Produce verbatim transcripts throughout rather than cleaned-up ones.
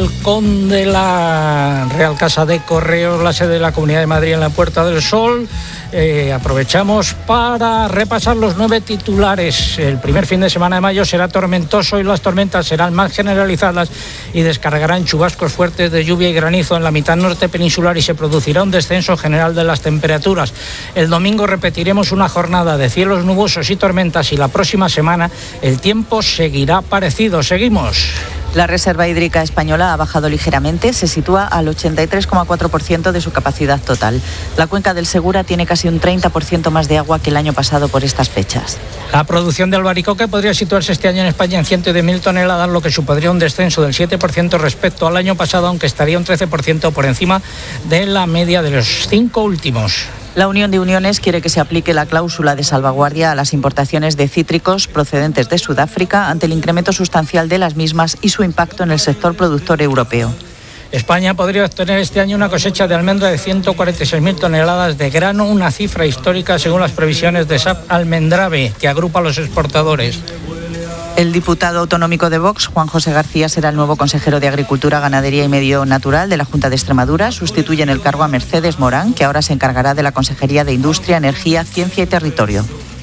balcón de la Real Casa de Correos, la sede de la Comunidad de Madrid, en la Puerta del Sol. Eh, aprovechamos para repasar los nueve titulares. El primer fin de semana de mayo será tormentoso y las tormentas serán más generalizadas y descargarán chubascos fuertes de lluvia y granizo en la mitad norte peninsular y se producirá un descenso general de las temperaturas. El domingo repetiremos una jornada de cielos nubosos y tormentas y la próxima semana el tiempo seguirá parecido. Seguimos. La reserva hídrica española ha bajado ligeramente, se sitúa al ochenta y tres coma cuatro por ciento de su capacidad total. La cuenca del Segura tiene casi un treinta por ciento más de agua que el año pasado por estas fechas. La producción de albaricoque podría situarse este año en España en ciento diez mil toneladas, lo que supondría un descenso del siete por ciento respecto al año pasado, aunque estaría un trece por ciento por encima de la media de los cinco últimos. La Unión de Uniones quiere que se aplique la cláusula de salvaguardia a las importaciones de cítricos procedentes de Sudáfrica ante el incremento sustancial de las mismas y su impacto en el sector productor europeo. España podría obtener este año una cosecha de almendra de ciento cuarenta y seis mil toneladas de grano, una cifra histórica según las previsiones de S A P Almendrave, que agrupa a los exportadores. El diputado autonómico de Vox, Juan José García, será el nuevo consejero de Agricultura, Ganadería y Medio Natural de la Junta de Extremadura. Sustituye en el cargo a Mercedes Morán, que ahora se encargará de la Consejería de Industria, Energía, Ciencia y Territorio.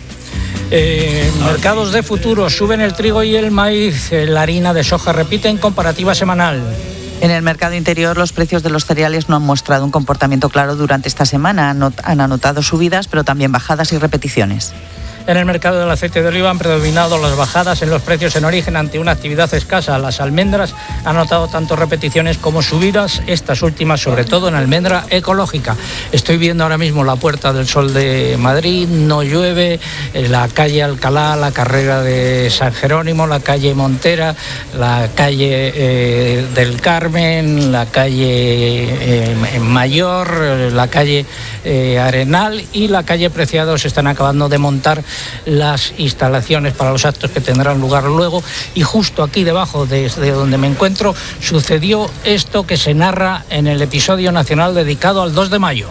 Eh, mercados de futuro, suben el trigo y el maíz, la harina de soja repite en comparativa semanal. En el mercado interior, los precios de los cereales no han mostrado un comportamiento claro durante esta semana. Han anotado subidas, pero también bajadas y repeticiones. En el mercado del aceite de oliva han predominado las bajadas en los precios en origen ante una actividad escasa. Las almendras han notado tanto repeticiones como subidas, estas últimas sobre todo en almendra ecológica. Estoy viendo ahora mismo la Puerta del Sol de Madrid, no llueve, la calle Alcalá, la carrera de San Jerónimo, la calle Montera, la calle eh, del Carmen, la calle eh, Mayor, la calle eh, Arenal y la calle Preciado se están acabando de montar las instalaciones para los actos que tendrán lugar luego, y justo aquí debajo de, de donde me encuentro sucedió esto que se narra en el episodio nacional dedicado al dos de mayo.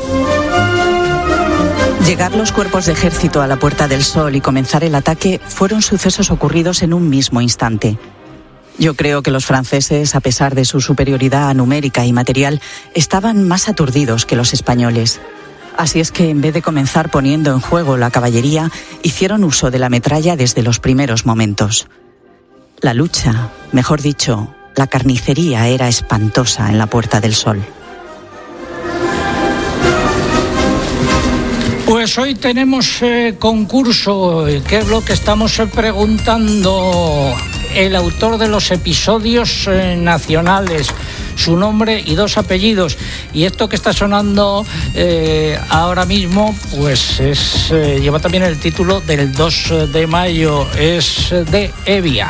Llegar los cuerpos de ejército a la Puerta del Sol y comenzar el ataque fueron sucesos ocurridos en un mismo instante. Yo creo que los franceses, a pesar de su superioridad numérica y material, estaban más aturdidos que los españoles. Así es que en vez de comenzar poniendo en juego la caballería, hicieron uso de la metralla desde los primeros momentos. La lucha, mejor dicho, la carnicería era espantosa en la Puerta del Sol. Pues hoy tenemos eh, concurso, que es lo que estamos eh, preguntando. El autor de los episodios eh, nacionales, su nombre y dos apellidos. Y esto que está sonando eh, ahora mismo, pues es eh, lleva también el título del dos de mayo, es de Evia.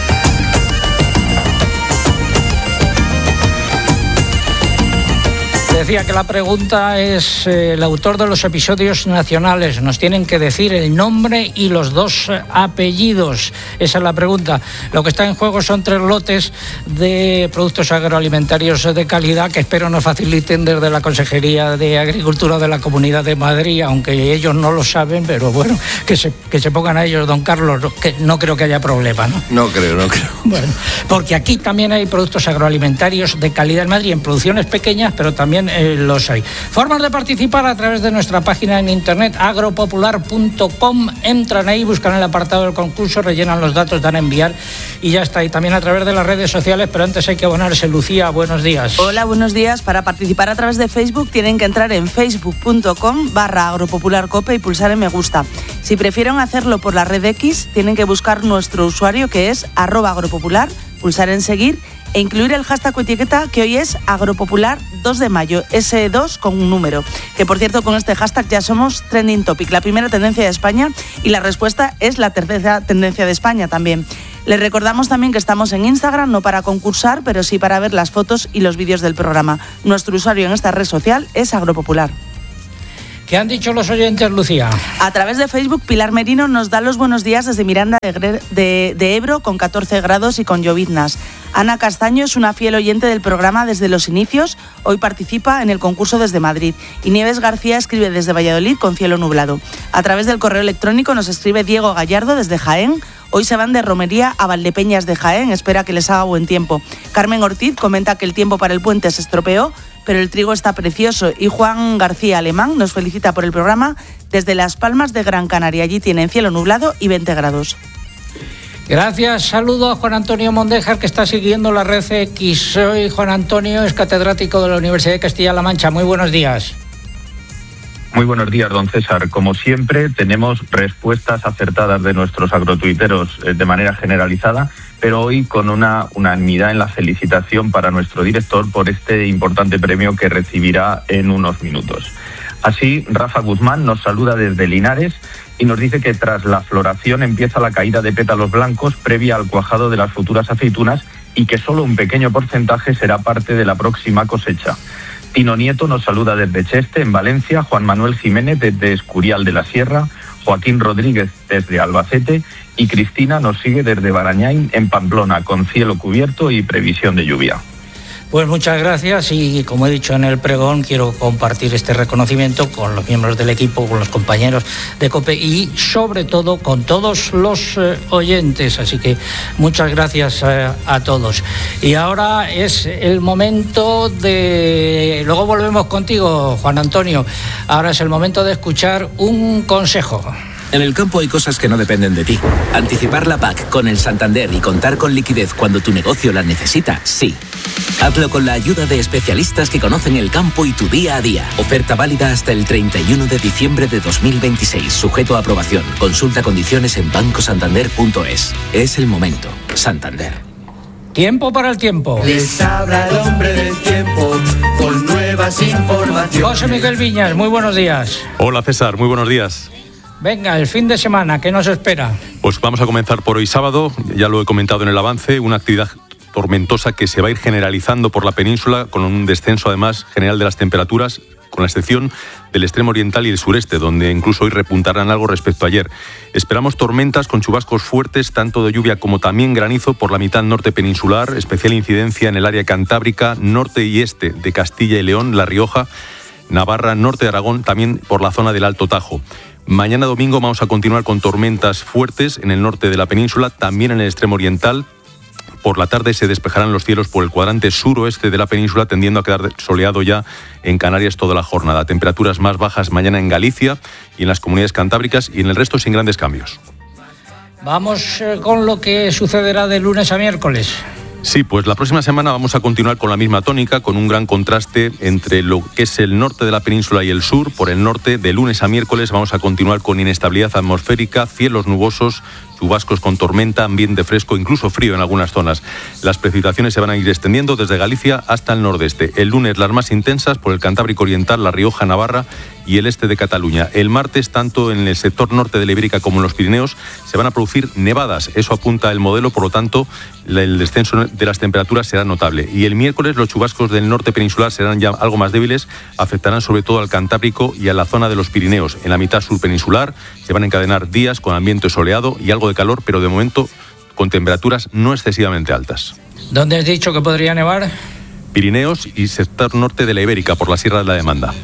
Decía que la pregunta es eh, el autor de los episodios nacionales. Nos tienen que decir el nombre y los dos apellidos. Esa es la pregunta. Lo que está en juego son tres lotes de productos agroalimentarios de calidad que espero nos faciliten desde la Consejería de Agricultura de la Comunidad de Madrid, aunque ellos no lo saben, pero bueno, que se, que se pongan a ellos, don Carlos, que no creo que haya problema, ¿no? No creo, no creo. Bueno, porque aquí también hay productos agroalimentarios de calidad en Madrid, en producciones pequeñas, pero también Eh, los hay. Formas de participar a través de nuestra página en internet agropopular punto com. Entran ahí, buscan el apartado del concurso, rellenan los datos, dan a enviar y ya está. Y también a través de las redes sociales, pero antes hay que abonarse. Lucía, buenos días. Hola, buenos días. Para participar a través de Facebook tienen que entrar en facebook punto com barra agropopularcope y pulsar en me gusta. Si prefieren hacerlo por la red X, tienen que buscar nuestro usuario, que es arroba agropopular, pulsar en seguir e incluir el hashtag o etiqueta, que hoy es agropopular dos de mayo, ese dos con un número. Que por cierto, con este hashtag ya somos trending topic, la primera tendencia de España, y la respuesta es la tercera tendencia de España también. Les recordamos también que estamos en Instagram, no para concursar, pero sí para ver las fotos y los vídeos del programa. Nuestro usuario en esta red social es agropopular. ¿Qué han dicho los oyentes, Lucía? A través de Facebook, Pilar Merino nos da los buenos días desde Miranda de, de, de Ebro, con catorce grados y con lloviznas. Ana Castaño es una fiel oyente del programa desde los inicios, hoy participa en el concurso desde Madrid. Y Nieves García escribe desde Valladolid, con cielo nublado. A través del correo electrónico nos escribe Diego Gallardo desde Jaén. Hoy se van de romería a Valdepeñas de Jaén, espera que les haga buen tiempo. Carmen Ortiz comenta que el tiempo para el puente se estropeó, pero el trigo está precioso. Y Juan García Alemán nos felicita por el programa desde Las Palmas de Gran Canaria. Allí tienen cielo nublado y veinte grados. Gracias, saludo a Juan Antonio Mondejar, que está siguiendo la red X. Soy Juan Antonio, es catedrático de la Universidad de Castilla-La Mancha. Muy buenos días. Muy buenos días, don César. Como siempre, tenemos respuestas acertadas de nuestros agrotuiteros eh, de manera generalizada, pero hoy con una unanimidad en la felicitación para nuestro director por este importante premio que recibirá en unos minutos. Así, Rafa Guzmán nos saluda desde Linares y nos dice que tras la floración empieza la caída de pétalos blancos previa al cuajado de las futuras aceitunas y que solo un pequeño porcentaje será parte de la próxima cosecha. Tino Nieto nos saluda desde Cheste, en Valencia, Juan Manuel Jiménez desde Escurial de la Sierra, Joaquín Rodríguez desde Albacete y Cristina nos sigue desde Barañáin, en Pamplona, con cielo cubierto y previsión de lluvia. Pues muchas gracias y, como he dicho en el pregón, quiero compartir este reconocimiento con los miembros del equipo, con los compañeros de COPE y sobre todo con todos los eh, oyentes. Así que muchas gracias eh, a todos. Y ahora es el momento de... Luego volvemos contigo, Juan Antonio. Ahora es el momento de escuchar un consejo. En el campo hay cosas que no dependen de ti. Anticipar la P A C con el Santander y contar con liquidez cuando tu negocio la necesita, sí. Hazlo con la ayuda de especialistas que conocen el campo y tu día a día. Oferta válida hasta el treinta y uno de diciembre de dos mil veintiséis. Sujeto a aprobación. Consulta condiciones en banco santander punto es. Es el momento. Santander. Tiempo para el tiempo. Les habla el hombre del tiempo con nuevas informaciones. José Miguel Viñas, muy buenos días. Hola César, muy buenos días. Venga, el fin de semana, ¿qué nos espera? Pues vamos a comenzar por hoy sábado, ya lo he comentado en el avance, una actividad tormentosa que se va a ir generalizando por la península con un descenso además general de las temperaturas, con la excepción del extremo oriental y el sureste, donde incluso hoy repuntarán algo respecto a ayer. Esperamos tormentas con chubascos fuertes, tanto de lluvia como también granizo por la mitad norte peninsular, especial incidencia en el área cantábrica, norte y este de Castilla y León, La Rioja, Navarra, norte de Aragón, también por la zona del Alto Tajo. Mañana domingo vamos a continuar con tormentas fuertes en el norte de la península, también en el extremo oriental. Por la tarde se despejarán los cielos por el cuadrante suroeste de la península, tendiendo a quedar soleado ya en Canarias toda la jornada. Temperaturas más bajas mañana en Galicia y en las comunidades cantábricas y en el resto sin grandes cambios. Vamos eh, con lo que sucederá de lunes a miércoles. Sí, pues la próxima semana vamos a continuar con la misma tónica, con un gran contraste entre lo que es el norte de la península y el sur. Por el norte, de lunes a miércoles, vamos a continuar con inestabilidad atmosférica, cielos nubosos, chubascos con tormenta, ambiente fresco, incluso frío en algunas zonas. Las precipitaciones se van a ir extendiendo desde Galicia hasta el nordeste. El lunes las más intensas por el Cantábrico Oriental, La Rioja, Navarra y el este de Cataluña. El martes, tanto en el sector norte de la Ibérica como en los Pirineos, se van a producir nevadas. Eso apunta el modelo, por lo tanto, el descenso de las temperaturas será notable. Y el miércoles los chubascos del norte peninsular serán ya algo más débiles, afectarán sobre todo al Cantábrico y a la zona de los Pirineos. En la mitad sur peninsular se van a encadenar días con ambiente soleado y algo de calor, pero de momento con temperaturas no excesivamente altas. ¿Dónde has dicho que podría nevar? Pirineos y sector norte de la Ibérica, por la Sierra de la Demanda.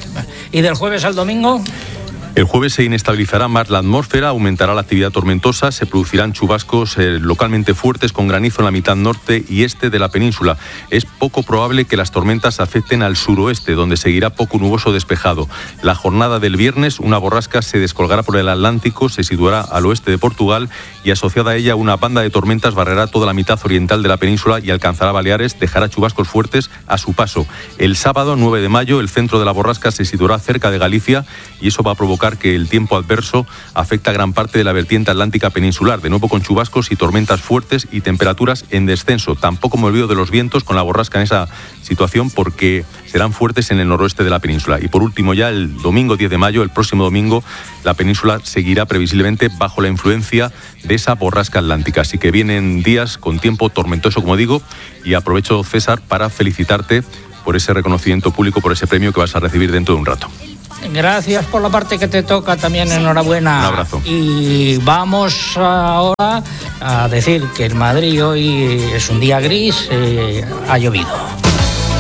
¿Y del jueves al domingo? El jueves se inestabilizará más la atmósfera, aumentará la actividad tormentosa, se producirán chubascos eh, localmente fuertes con granizo en la mitad norte y este de la península. Es poco probable que las tormentas afecten al suroeste, donde seguirá poco nuboso despejado. La jornada del viernes, una borrasca se descolgará por el Atlántico, se situará al oeste de Portugal y asociada a ella una banda de tormentas barrerá toda la mitad oriental de la península y alcanzará Baleares, dejará chubascos fuertes a su paso. El sábado, nueve de mayo, el centro de la borrasca se situará cerca de Galicia y eso va a provocar que el tiempo adverso afecta a gran parte de la vertiente atlántica peninsular, de nuevo con chubascos y tormentas fuertes y temperaturas en descenso. Tampoco me olvido de los vientos con la borrasca en esa situación porque serán fuertes en el noroeste de la península. Y por último ya el domingo diez de mayo, el próximo domingo, la península seguirá previsiblemente bajo la influencia de esa borrasca atlántica. Así que vienen días con tiempo tormentoso, como digo, y aprovecho, César, para felicitarte por ese reconocimiento público, por ese premio que vas a recibir dentro de un rato. Gracias por la parte que te toca, también enhorabuena. Un abrazo. Y vamos ahora a decir que en Madrid hoy es un día gris, eh, ha llovido.